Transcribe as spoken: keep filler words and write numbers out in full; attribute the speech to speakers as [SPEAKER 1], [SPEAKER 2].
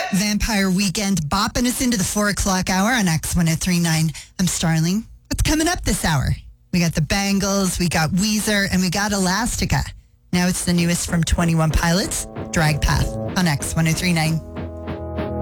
[SPEAKER 1] Vampire Weekend bopping us into the four o'clock hour on X one oh three point nine. I'm Starling. What's coming up this hour? We got the Bangles, we got Weezer, and we got Elastica. Now it's the newest from twenty-one Pilots, Drag Path on X one oh three point nine.